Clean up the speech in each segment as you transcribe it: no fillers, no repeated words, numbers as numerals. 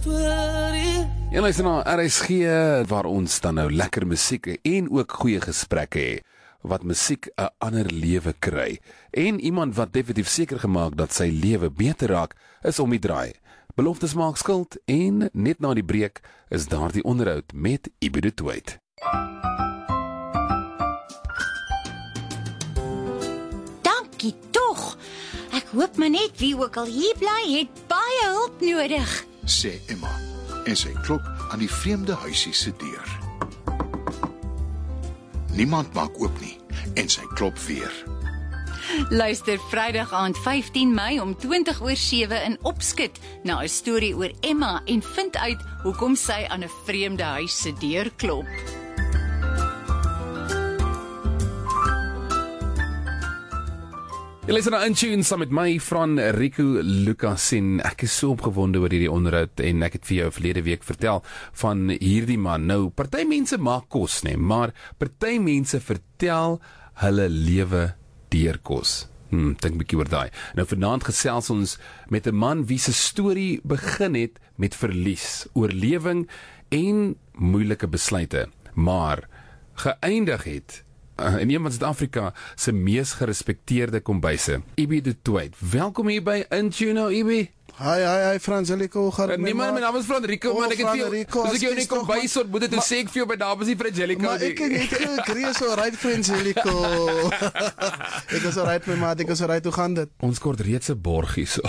Jy luister na RSG waar ons dan nou lekker musiek en ook goeie gesprekke het, wat musiek 'n ander lewe kry. En iemand wat definitief seker gemaak dat sy lewe beter raak, is om die draai. Beloftes maak skuld en net na die breek is daar die onderhoud met Ibi de Toit. Dankie tog. Ek hoop maar net wie ook al hier bly het baie hulp nodig. Sê Emma, en sy klop aan die vreemde huisie se deur. Niemand maak oop nie, en sy klop weer. Luister Vrydag aand 15 Mei om 20:07 in Opskit na 'n storie oor Emma en vind uit hoekom sy aan 'n vreemde huis se deur klop. Jy luister na Intune saam met my, van Rico Lucas, en ek is so opgewonde oor hierdie onderhoud en ek het vir jou verlede week vertel van hierdie man. Nou, party mense maak kos, nee, maar party mense vertel hulle lewe deur kos. Dink 'n bietjie oor daai. Nou vanaand gesels ons met 'n man wie se storie begin het met verlies, oorlewing en moeilike besluite, maar geëindig het in een van Suid-Afrika se mees gerespekteerde kombuise. Ibi de Toit. Welkom hier by Intune, Ibi. Hi Frangelico. Nee man, my naam is Frangelico, man, ek het vir jou, as ek jou in die kombuis ontmoet het, sê ek vir jou, my naam is nie Frangelico. Maar ek is alright, Frangelico. Ek is alright, my maat, ek is alright, hoe gaan dit? Ons kort reeds 'n borgie so.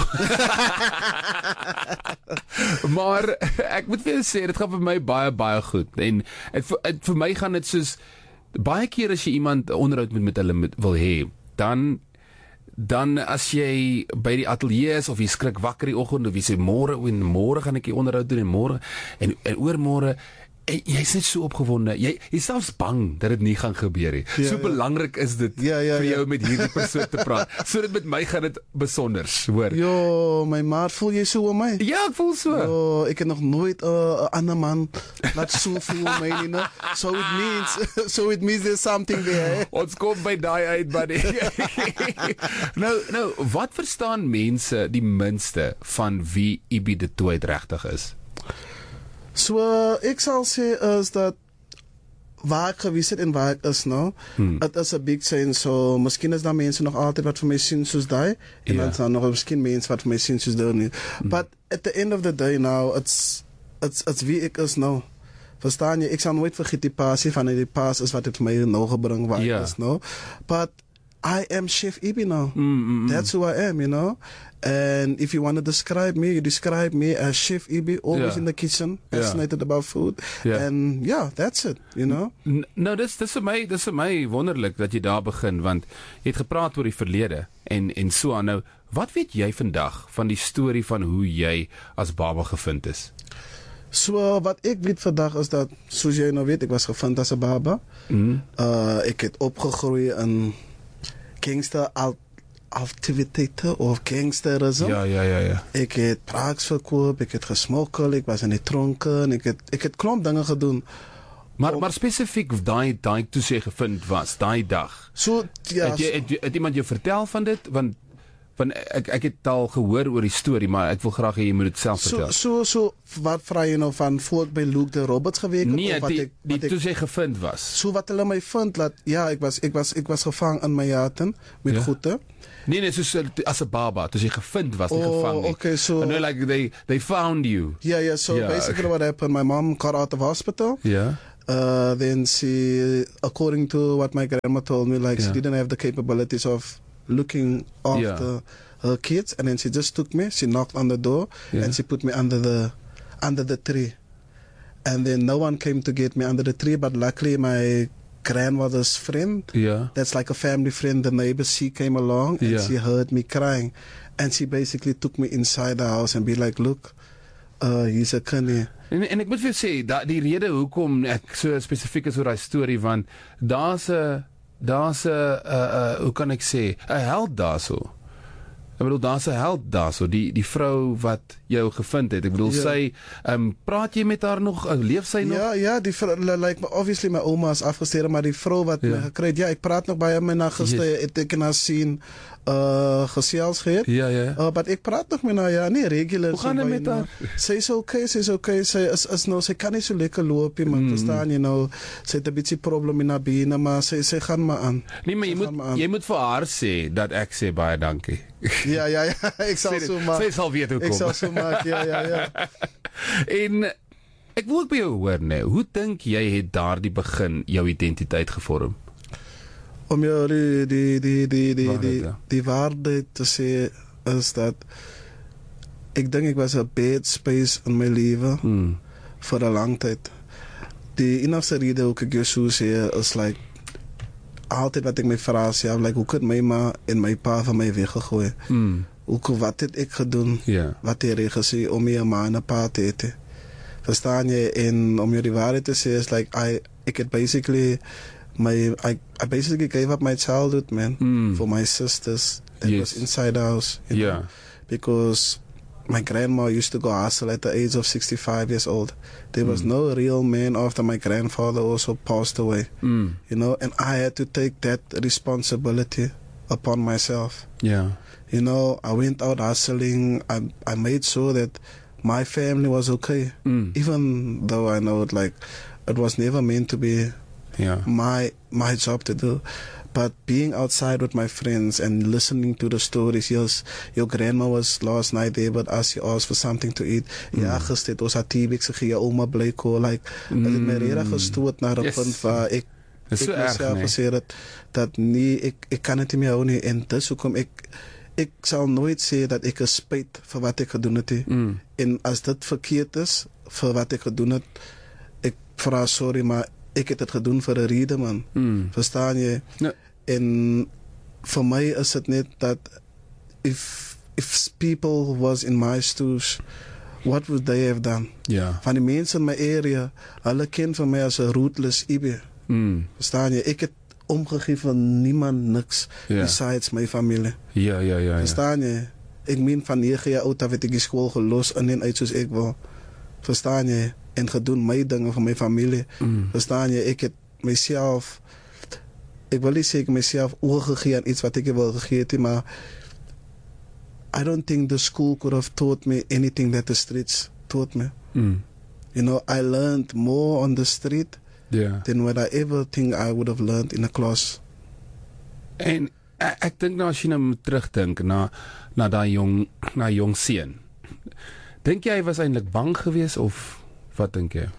Maar ek moet vir jou sê, dit gaan vir my baie goed. En vir my gaan dit soos, baie keer as jy iemand onderhoud met hulle wil hê, dan as jy by die ateljee is of jy skrik wakker die oggend of jy sê môre gaan ek die onderhoud doen en môre en oormôre, jy's net so opgewonde, jy selfs bang dat dit nie gaan gebeur nie. So belangrik is dit vir jou met hierdie persoon te praat. So dit met my gaan dit besonders, hoor. Jo, my maat, voel jy so om my? Ja, ek voel so. Jo, ek het nog nooit 'n ander man laat so voel om my nie, no? So it means there's something there. Ons kom by daai uit, buddy. Nou, wat verstaan mense die minste van wie Ibi de Toit regtig is? So, ek sal sê is dat waar ek gewees het en waar ek is nou, het is 'n big change. So, miskien is daar mense nog altyd wat vir my sien soos daai, en dan is daar nog miskien mense wat vir my sien soos daai nie. But at the end of the day now, it's wie ek is nou. Verstaan jy? Ek sal nooit vergeet die passie van die pas is wat het vir my nou gebring waar ek is nou. But I am Chef Ibi now. That's who I am, you know. And if you want to describe me, you describe me as Chef Ibi, always in the kitchen, fascinated about food. And that's it, you know. Nou, dis vir my wonderlik dat jy daar begin, want jy het gepraat oor die verlede en so aan. Nou, wat weet jy vandag van die storie van hoe jy as baba gevind is? So, wat ek weet vandag is dat, soos jy nou weet, ek was gevind as 'n baba. Ek het opgegroei in gangster activiteite of gangsterism. Ja. Ek het drugs verkoop, ek het gesmokkel, ek was in die tronke, ek het klomp dinge gedoen. Maar spesifiek daai toe jy gevind was, daai dag. So het iemand jou vertel van dit? Want ek het al gehoor oor die storie, maar ek wil graag hê jy moet dit self vertel. So wat vra jy nou van voor ek by Luke the Robots gewerk het? Nee, die toe jy gevind was. So wat hulle my vind, ek was gevang in my jaten met goede. Nee, soos as 'n baba, toe jy gevind was, nie gevang nie. Okay, so and like they found you. So basically what happened, my mom got out of hospital. Then she, according to what my grandma told me, she didn't have the capabilities of looking after her kids, and then she just took me, she knocked on the door, and she put me under the tree. And then no one came to get me under the tree, but luckily my grandmother's friend, that's like a family friend, the neighbor, she came along and she heard me crying, and she basically took me inside the house and be like, look, he's a kind. En ek moet vir sê, die rede hoekom ek so spesifiek is oor daai storie, want daar's 'n hoe kan ek sê, 'n held daarso. Ek bedoel, daar's 'n held daarso, die vrou wat jou gevind het. Ek bedoel sy praat jy met haar nog? Leef sy nog? Ja, die like obviously my ouma is afgesterwe, maar die vrou wat my gekry het, ek praat nog baie met haar gister, het ek en haar sien gesels gehad. Maar ek praat nog met haar, nie regular. Hoe gaan dit met haar? Sy is okay, sy is nou, sy kan nie so lekker loop nie, maar verstaan jy sy het 'n bietjie probleem in haar bene, maar sy gaan maar aan. Nee, maar jy moet vir haar sê dat ek sê baie dankie. Ja, ek sal so maak. Sy sal weet hoe kom. Ek sal so maak, ja. En ek wil ook by jou hoor, nee, hoe dink jy het daardie begin jou identiteit gevorm? Om jou die waarde te sê is dat ek dink ek was 'n bad space in my lewe vir 'n lang tyd. Die enigste rede hoe ek jou so sê is like altyd wat ek my vra sê, like hoe kan my ma en my pa van my weggegooi? Wat het ek gedoen? Wat het ek gesê om my ma en pa te hê? Verstaan jy? En om jou die waarheid te sê is like ek het basically I basically gave up my childhood, man, for my sisters that was inside the house. You know? Because my grandma used to go hustle at the age of 65 years old. There was no real man after my grandfather also passed away. You know, and I had to take that responsibility upon myself. You know, I went out hustling. I made sure that my family was okay. Even though I know it was never meant to be my job to do. But being outside with my friends and listening to the stories, yes, your grandma was last night there with us, you asked for something to eat. Ja, gister het ons haar T-Bex gegee, jou ouma bly cool. Like, het my rede gestoot naar 'n punt waar ek myself gesê dat nee, ek kan het nie meer hou nie. En dis hoekom ek sal nooit sê dat ek is spyt vir wat ek gedoen het. En as dit verkeerd is vir wat ek gedoen het, ek vra sorry, maar ek het dit gedoen vir 'n rede, man. Verstaan jy? En vir my is dit net dat if people was in my shoes, what would they have done? Van die mense in my area, hulle ken vir my as 'n ruthless IB. Verstaan jy? Ek het omgegee van niemand niks besides my familie. Verstaan jy? Ek meen van 9 jaar oud af het ek die skool gelos in en uit soos ek wil. Verstaan jy? En gedoen my dinge vir my familie. Verstaan jy? Ek het myself, ek wil nie sê ek myself oorgegee aan iets wat ek wil gegee het, maar I don't think the school could have taught me anything that the streets taught me. You know, I learned more on the street than what I ever think I would have learned in a class. En ek dink nou as jy nou terugdink na daai jong seun, dink jy hy was eintlik bang geweest of wat dink jy?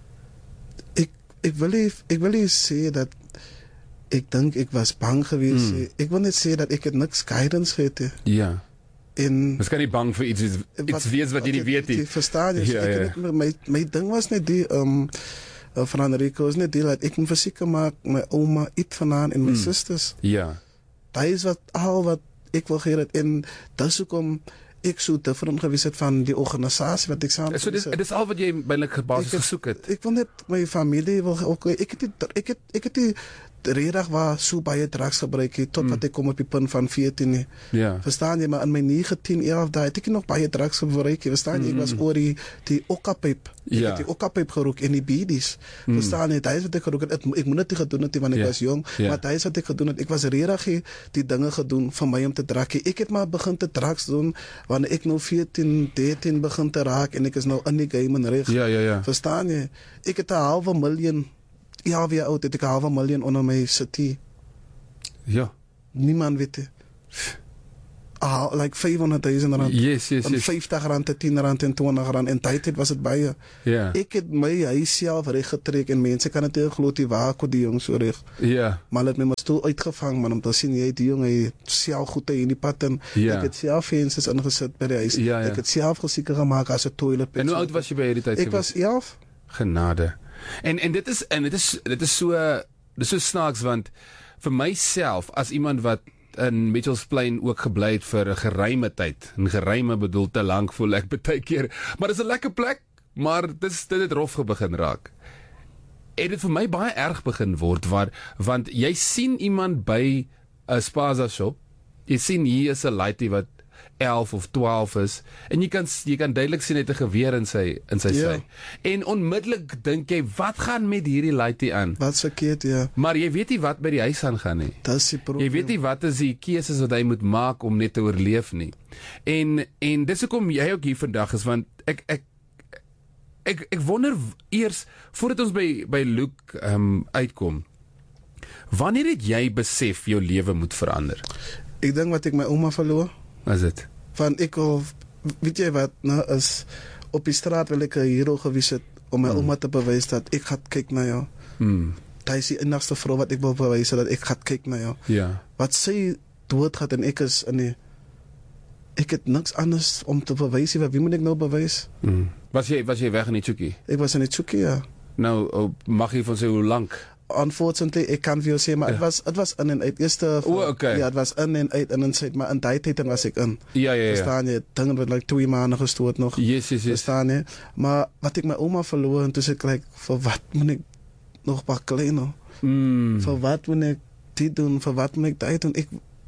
Ek wil nie sê dat ek dink ek was bang geweest. Ek wil net sê dat ek het niks guidance gehad. En mens kan nie bang vir iets wees wat jy nie weet nie. Verstaan jy? My ding was net die van Enrico is net die dat ek moet verseker maak my ouma eet vanaand en my susters. Dit is wat ek wil gee en dis hoekom ek so different gewees het van die organisasie wat ek saam het. So dis al wat jy bylik basis gesoek het. Ek wil net my familie wil ook ek het die redig waar so baie drugs gebruik het tot wat ek kom op die punt van 14 nie. Verstaan jy, maar in my 9, 10, 11 dae het ek nog baie drugs gebruik. Verstaan jy, ek was oor die okapyp. Ek het die okapyp gerook en die beedies. Verstaan jy, dit is wat ek gerook het. Ek moet dit gedoen het want ek was jong, maar dit is wat ek gedoen het. Ek was redig die dinge gedoen vir my om te drak. Ek het maar begin te drugs doen wanneer ek nou 14, 13 begin te raak en ek is nou in die game en reg. Verstaan jy? Ek het 500,000 weer oud, het ek 500,000 onder my city. Niemand weet het. Like 500,000 rand. Yes. 50 rand, 10 rand en 20 rand. En tyd was het baie. Ek het my huis self rechtgetrek en mense kan het heel geloof die waak die jong so recht. Maar het my maar stoel uitgevang, man, om te sien, jy die jong, hy self goed in die pad en ek het self vensters ingesit by die huis. Ek het self gesieker gemaakt as een toilet. En hoe oud was jy by die tyd? Ek was 11. Genade. En dit is so snaaks want vir myself as iemand wat in Mitchells Plain ook gebly het vir 'n geruime tyd. En geruime bedoel te lank voel ek baie keer, maar dis 'n lekker plek, maar dit het rof begin raak. En dit vir my baie erg begin word want jy sien iemand by 'n spaza shop. Jy sien hier is 'n laaitie wat 11 of 12 is en jy kan duidelik sien hy het 'n geweer in sy sy. En onmiddellik dink jy, wat gaan met hierdie laaitie aan? Wat's verkeerd, ja. Maar jy weet nie wat by die huis aangaan nie. Dis die probleem. Jy weet nie wat is die keuses wat hy moet maak om net te oorleef nie. En dis hoekom jy ook hier vandag is, want ek wonder eers voordat ons by Luke uitkom. Wanneer het jy besef jou lewe moet verander? Ek dink wat ek my ouma verloor. Is dit? Van ek wil, weet jy wat, nou is op die straat wil ek 'n hero gewees het om my ouma te bewys dat ek gaan kyk na jou. Dit is die enigste vrou wat ek wil bewys dat ek gaan kyk na jou. Ja. Wat sy dood gaat en ek is in die, ek het niks anders om te bewys, wie moet ek nou bewys? Was jy weg in die Tsukie? Ek was in die Tsukie, ja. Nou, mag jy van sê hoe lank? Unfortunately, ek kan vir jou sê, maar het was in en uit. Eerste, okay. Ja, het was in en uit, in en uit, maar in die tijd was ek in. Ja. Verstaan jy, dingen werd like 2 maanden gestoord nog. Yes. Verstaan jy? Maar wat ek my oma verloor, en toen zei ik, like, voor wat moet ik nog paar kleiner? Voor wat moet ik dit doen? Voor wat moet ik dat doen?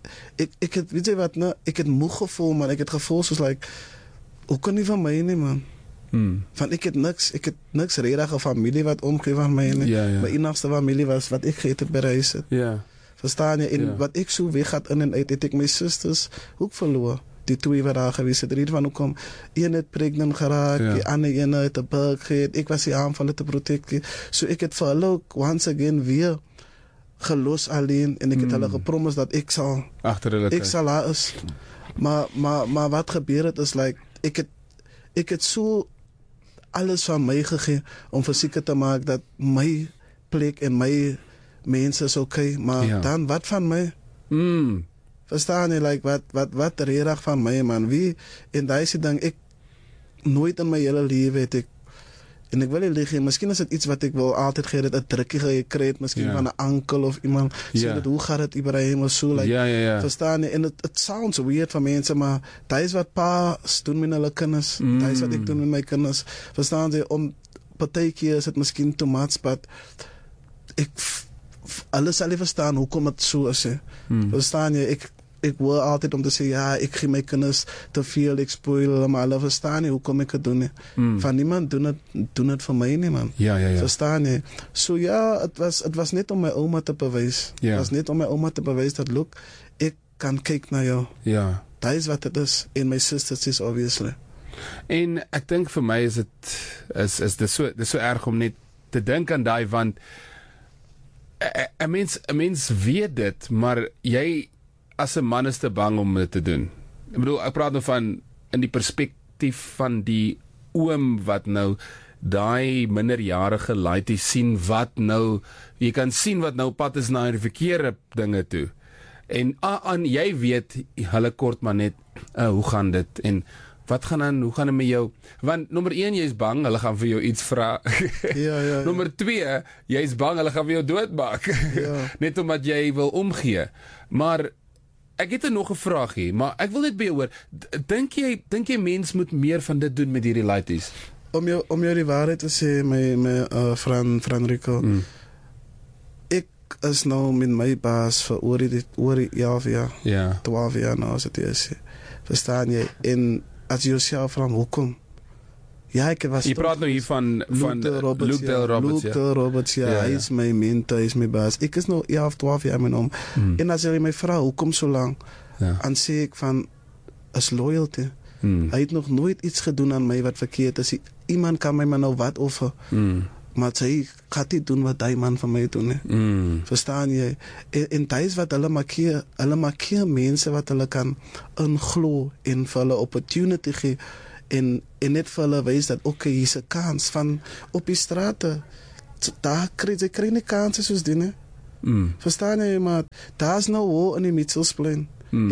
Ik het, weet je wat, nou, ik het moe gevoel, man. Ik het gevoel zoals, like, hoe kan die van mij nie, man? Van ek het niks redige familie wat omgee van my nie. My enigste familie was wat ek geëet het by huis het. Verstaan jy? En wat ek so weg gaat in en uit, het ek my susters ook verloor. Die 2 wat daar gewees het. Rede van hoekom een het pregnant geraak, die ander ene het 'n burg gehad. Ek was die aanvalle te protect. So ek het vir hulle ook once again weer gelos alleen en ek het hulle gepromis dat ek sal daar is. Maar wat gebeur het is like ek het so alles van my gegee om verseker te maak dat my plek en my mense is okay, maar dan wat van my? Verstaan jy, like, wat redig van my, man? Wie, en daar is die ding, ek nooit in my hele lewe het ek, en ek wil nie lieg, miskien is dit iets wat ek wil altyd gee, dat 'n drukkie gekry het, miskien van 'n ankel of iemand, sê dat, hoe gaat het Ibrahim, of so, like, verstaan jy, en it sounds weird van mense, maar dat is wat pa's doen met hulle kinders, dat is wat ek doen met my kinders, verstaan jy, om partykeer is het miskien too much, but ek, alles sal jy verstaan, hoekom het so is, verstaan jy, ek wil altyd om te sê, ja, ek gee my kinders te veel, ek spoil hulle, maar hulle verstaan nie, hoekom ek het doen nie. Van niemand doen het vir my nie, man. Ja. Verstaan jy? So ja, het was net om my ouma te bewys. Het was net om my ouma te bewys dat, look, ek kan kyk na jou. Ja. Dat is wat het is, en my sisters is, obviously. En ek dink vir my is dit so erg om net te dink aan daai, want 'n mens weet dit, maar jy as 'n man is te bang om dit te doen. Ek bedoel, ek praat nou van in die perspektief van die oom wat nou daai minderjarige laaitie sien wat nou, jy kan sien wat nou pad is na die verkeerde dinge toe. En jy weet, hulle kort maar net, hoe gaan dit, en wat gaan aan, hoe gaan dit met jou? Want nommer 1, jy is bang, hulle gaan vir jou iets vra. Ja. Nommer 2, jy is bang, hulle gaan vir jou doodmaak. Net omdat jy wil omgee. Maar ek het nog 'n vraag hier, maar ek wil net by jou hoor, dink jy mens moet meer van dit doen met hierdie laities? Om jou die waarheid te sê, my Fran Rico, ek is nou met my baas vir oor die 11 jaar, 12 jaar nou as het is. Verstaan jy? En as jy jouself vraag, hoekom? Ja, ek was... Jy praat nou hier van Luke Dale Roberts, ja. Hy is my mentor, hy is my baas. Ek is nou 11, 12 jaar met hom. En as jy my vraag, hoekom so lang? Dan sê ek van, is loyalty. Hy het nog nooit iets gedoen aan my wat verkeerd is. Iemand kan my maar nou wat offer. Maar hy gaat nie doen wat die man van my doen. Verstaan jy? En dat is wat hulle markeer. Hulle markeer mense wat hulle kan inglo en vir hulle opportunity gee. En net vir hulle wys dat, okay, hier is 'n kans van op die strate. Daar kry nie kanse soos die, ne? Verstaan jy, maar daar is nou waar in die Mitchellsplein.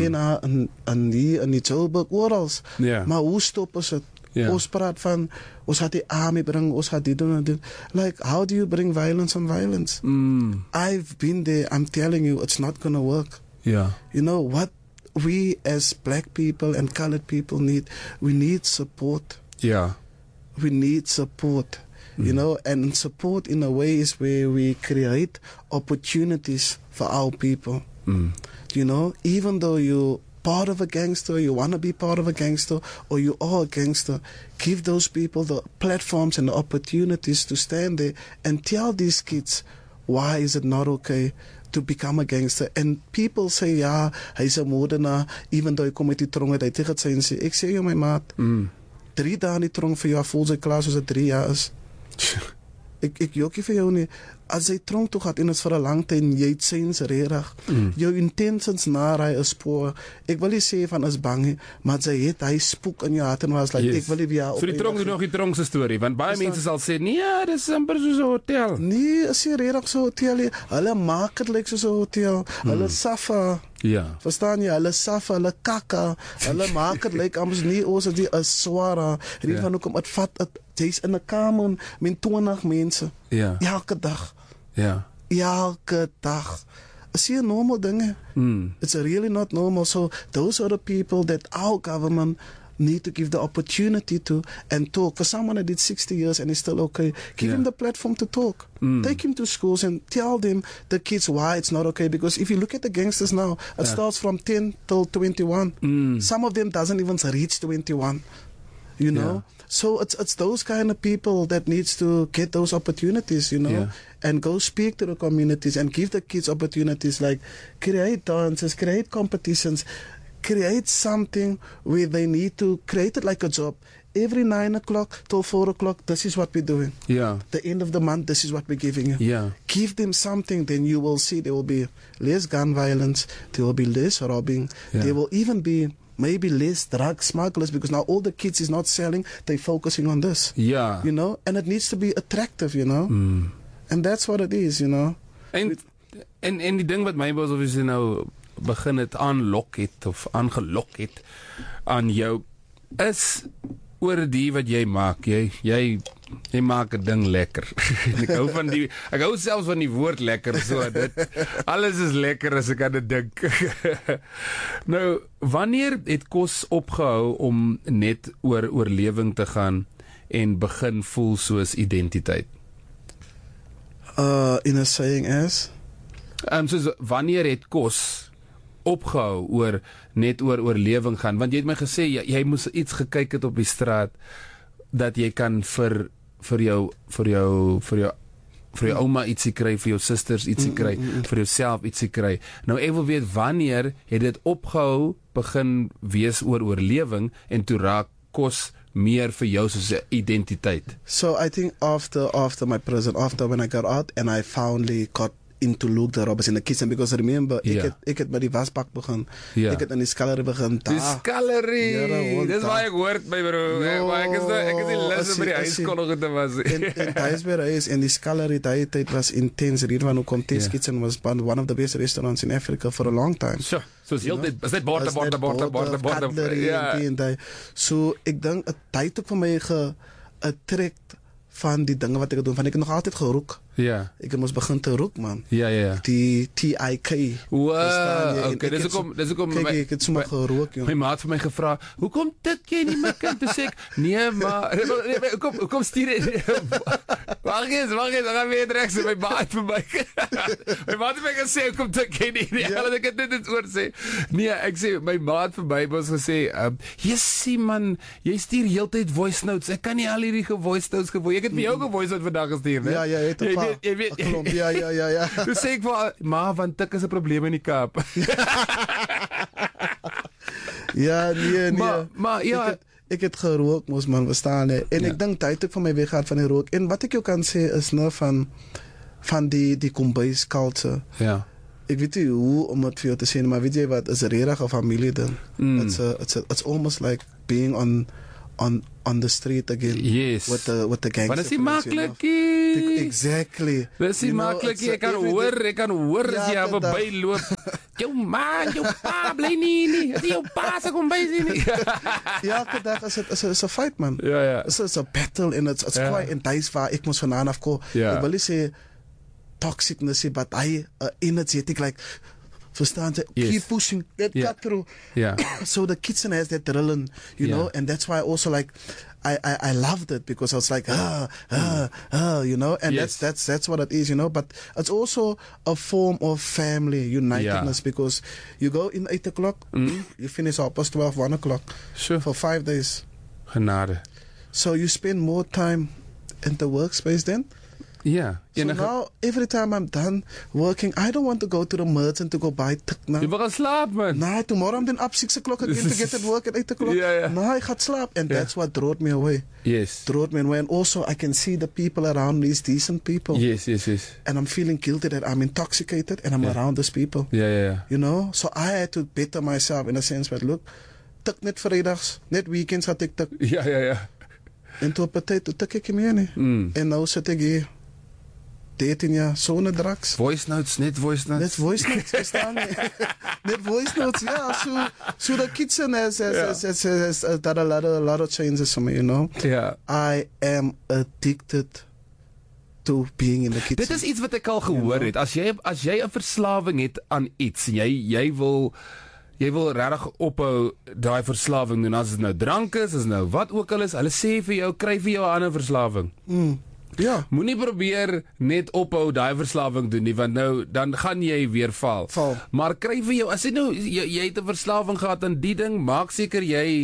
En die in die Joburg, oral. Maar hoe stop ons het? Ons praat van, ons gaat die army bring, ons gaat dit doen en dit. Like, how do you bring violence on violence? I've been there, I'm telling you, it's not gonna work. You know, what we as black people and colored people we need support. We need support. You know, and support in a way is where we create opportunities for our people. You know, even though you part of a gangster, you want to be part of a gangster, or you are a gangster, give those people the platforms and the opportunities to stand there and tell these kids, why is it not okay to become a gangster? And people say, ja, hy's 'n moordenaar, even though hy kom uit die tronk uit, hy tegen het sy en sê, ek sê jou my maat, 3 dae in die tronk vir jou, voel sy klaar soos dit 3 jaar is. Ek jokie vir jou nie, as jy tronk toe gaat en is vir 'n lang tyd, jy het sins regtig, jou intentions na hy is spoor, ek wil nie sê van is bang nie, maar hy spook in jou hart en was like, ek wil nie weer so die tronk is nog die tronk se storie, want baie mense sal sê, nee, dis amper soos 'n hotel. Nee, is nie regtig so 'n hotel nie, hulle maak dit lyk soos 'n hotel, hulle suffer. Ja. Verstaan jy, hulle suffer, hulle kakka, hulle maak dit lyk amper nie ons as die is swaar, hierdie van hoekom het vat het, jy's in 'n kamer met 20 mense, elke dag. Ja. Elke dag. Is hier normal dinge? It's really not normal. So those are the people that our government need to give the opportunity to and talk. For someone that did 60 years and is still okay, give him the platform to talk. Take him to schools and tell them, the kids, why it's not okay. Because if you look at the gangsters now, it starts from 10 till 21. Some of them doesn't even reach 21. You know? So it's those kind of people that needs to get those opportunities, you know, and go speak to the communities and give the kids opportunities, like create dances, create competitions, create something where they need to create it like a job. Every 9 o'clock till 4 o'clock, this is what we're doing. The end of the month, this is what we're giving you. Give them something, then you will see there will be less gun violence, there will be less robbing, there will even be maybe less drug smugglers, because now all the kids is not selling, they're focusing on this. You know, and it needs to be attractive, you know. And that's what it is, you know. En die ding wat my was of is nou begin het aanlok het of aangelok het aan jou is oor die wat jy maak. Jy maak 'n ding lekker. Ek hou selfs van die woord lekker, so dit alles is lekker as ek aan dit dink. Nou, wanneer het kos opgehou om net oor oorlewing te gaan en begin voel soos identiteit? In a saying as? Soos wanneer het kos opgehou net oor oorlewing gaan, want jy het my gesê jy moes iets gekyk het op die straat dat jy kan vir jou ouma ietsie kry, vir jou susters ietsie kry, vir jouself ietsie kry. Nou ek wil weet, wanneer het dit opgehou begin wees oor oorlewing en toe raak kos meer vir jou soos 'n identiteit? So I think after my prison, after when I got out and I finally got into look the robbers in the kitchen, because remember, ek het met die wasbak begin. Ek het in die scullery begin. Die scullery! Dis waar ek hoort my bro. Maar ek is die lus om by die huiskollige te was. En huis by huis, en die scullery tyd was intens. Rede van hoekom Test Kitchen was one of the best restaurants in Africa for a long time. So heel dit, is dit borde. So ek dink, het ook vir my getrek van die dinge wat ek doen, van ek het nog altyd geroek. Ek moes begin te roek, man. Die TIK. Wow, okay, dis hoekom ek het sommer gerook, joh. My maat vir my gevra, hoekom dit jy nie my kind? Toe sê ek, nee, maar hoekom stuur jy? Wag eens, ek gaan weer regs, my maat vir my. My maat het my gesê, hoekom dit jy nie? Ek het dit oor sê. Nee, ek sê, my maat vir my was gesê, jessie man, jy stuur heeltyd voice notes. Ek kan nie al hierdie voice notes ek het vir jou voice note vandag gestuur, né? Jy weet. Ja. Toe sê ek vir maar want tik is 'n probleem in die Kaap. Nee. Maar ek het gerook, mos man, verstaan jy? En ek dink tyd het van my weggegaan van die rook. En wat ek jou kan sê is nou van die kombuis culture. Ek weet nie hoe om het vir jou te sê, maar weet jy wat, is 'n regte familie ding. It's almost like being on the street again. Yes. With the gangster. Maar dis nie maklik. Exactly. Dis nie maklik. Ek kan hoor as jy verby loop. Jou man, jou pa bly nie. Dis jou pa se kom by nie. Elke dag is 'n fight, man. It's a battle and it's quite intense waar ek moes vandaan afkom. Ek wil nie sê toxicness, but energetic, like Verstaan jy? Yes. Keep pushing, that cut through. Yeah. So the kitchen has that drilling, you know, and that's why I also like, I loved it because I was like, you know, and Yes. that's what it is, you know, but it's also a form of family unitedness because you go in 8 o'clock, you finish up past 12, 1 o'clock Sure. for 5 days. Genade. So you spend more time in the workspace then. Ja. So now, every time I'm done working, I don't want to go to the merchant to go buy tik now. Jy wil gaan slaap, man. Nah, tomorrow I'm then up 6 o'clock again to get at work at 8 o'clock. Yeah. Nah, I got sleep. And that's what drove me away. Yes. Drove me away. And also, I can see the people around me, these decent people. Yes. And I'm feeling guilty that I'm intoxicated and I'm around these people. Ja. You know? So I had to better myself in a sense, but look, tik net vrijdags, net weekends had ik tik. Ja. En toe op een tijd, toe tik ik meer nie. En nou zit ik hier. 13 jaar, zo'n drugs. Voice notes, net voice notes. Net voice notes, verstaan je? Net voice notes, yeah. So the kitchen has done a lot of changes for me, you know? Ja. I am addicted to being in the kitchen. Dit is iets wat ek al gehoor het. As jy 'n verslawing het aan iets, jy wil regtig ophou daai verslawing doen. As dit nou drank is, as nou wat ook al is, hulle sê vir jou, kry vir jou 'n ander verslawing. Ja. Moenie probeer net ophou daai verslawing doen nie, want nou dan gaan jy weer val. Maar kry vir jou, as jy nou jy het 'n verslawing gehad aan die ding, maak seker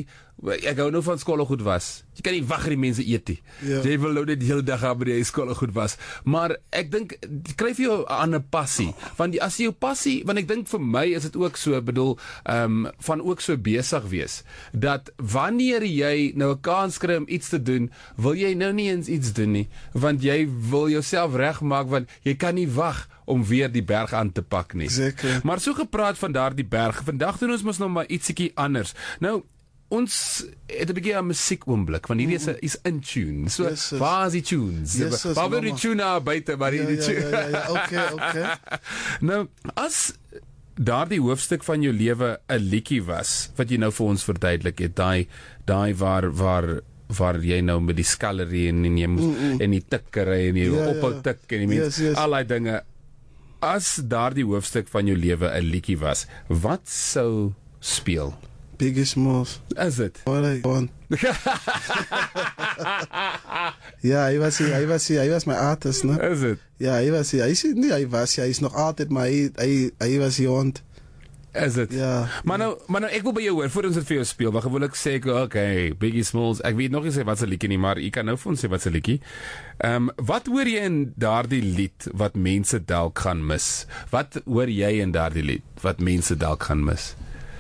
ek hou nou van skoolegoed was. Jy kan nie wag dat die mense eet nie. Ja. Jy wil nou net die hele dag gaan by die skoolegoed was. Maar ek dink kry vir jou 'n ander passie. Want as jy jou passie, want ek dink vir my is dit ook so, bedoel, van ook so besig wees dat wanneer jy nou 'n kans kry om iets te doen, wil jy nou nie eens iets doen nie, want jy wil jouself regmaak want jy kan nie wag om weer die berg aan te pak nie. Exactly. Maar so gepraat van daardie berg. Vandag doen ons mos nog maar ietsiekie anders. Nou ons het 'n bietjie 'n musiekoomblik want hierdie is in tune. So Yes, waar is die tunes? Waar wil die tune nou buite maar hierdie tune? Ja. Okay. Nou as daardie hoofstuk van jou lewe 'n liedjie was wat jy nou vir ons verduidelik het, daai waar jy nou met die skullery en jy moes en die tikkery en jy ophou tik en jy mens al daai dinge. As daardie hoofstuk van jou lewe 'n liedjie was, wat sou speel? Biggie Smalls. Is it? What I want. Ja, hy was my artist, né? Is it? Ja, hy is nog altyd, maar hy was die hond. Is it? Ja. Maar nou ek wil by jou hoor voor ons dit vir jou speel. Maar gewoonlik sê ek, okay, Biggie Smalls. Ek weet nog nie sê wat se liedjie nie, maar jy kan nou vir ons sê wat se liedjie. Wat hoor jy in daardie lied wat mense dalk gaan mis? Wat hoor jy in daardie lied wat mense dalk gaan mis?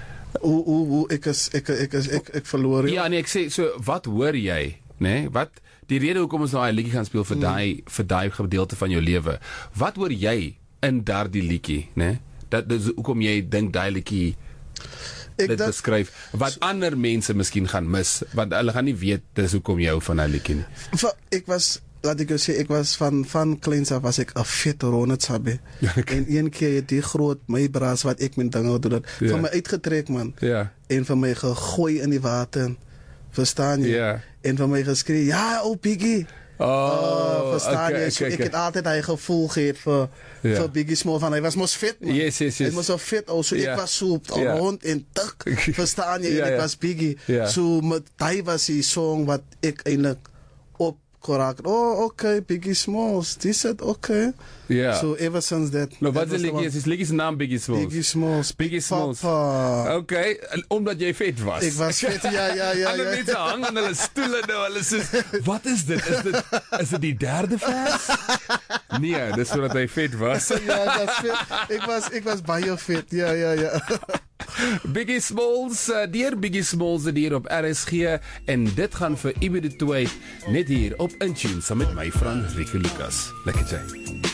Ek verloor. Ja, nee, ek sê so, wat hoor jy, né? Wat die rede hoekom ons nou 'n liedjie gaan speel vir daai gedeelte van jou lewe. Wat hoor jy in daardie liedjie, né? Dat is hoekom jy dink daai liedjie dit beskryf wat ander mense miskien gaan mis, want hulle gaan nie weet dis hoekom jy hou van daai liedjie nie. Laat ek jou sê, ek was van kleins af was ek 'n vet ronetsabe. En een keer het die groot my braas wat ek met dinge doen dat van my uitgetrek, man. En van my gegooi in die water. Verstaan jy? En van my geskree, ja, Biggie. Verstaan jy? So ek het altyd hy gevoel gehad vir Biggie Smalls, van hy was mos vet, man. Yes. Hy was so vet, so ek was so rond en tik. Verstaan jy? En ek was Biggie. So met hy was die song wat ek eintlik correct. Okay, Biggie Smalls. This is okay. Yeah. So ever since that. Nou wat is die liedjie se naam Biggie Smalls? Biggie Smalls. Okay, omdat jy vet was. Ek was vet. Ja. Alle mense hang aan hulle stoele nou. Hulle sê, "Wat is dit? Is dit die derde vers?" Nee, dis omdat hy vet was. Ja, dis vet. Ek was baie vet. Ja. Biggie Smalls, deur Biggie Smalls hier op RSG en dit gaan vir Ibe de 2 net hier op Intune saam met my vriend Rico Lucas. Lekker jy.